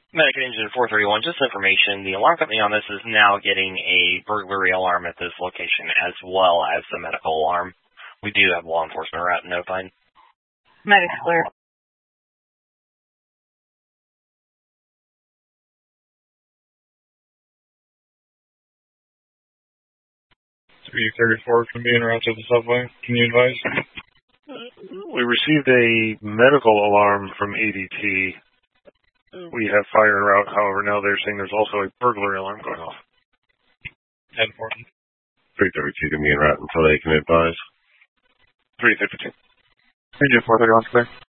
Medic Engine 431, just information. The alarm company on this is now getting a burglary alarm at this location as well as the medical alarm. We do have law enforcement route notified. Medic clear. 334 can be en route to the subway. Can you advise? We received a medical alarm from ADT. We have fire en route. However, now they're saying there's also a burglary alarm going off. 1040. 332 can be en route until they can advise. 352. Engine 431 clear.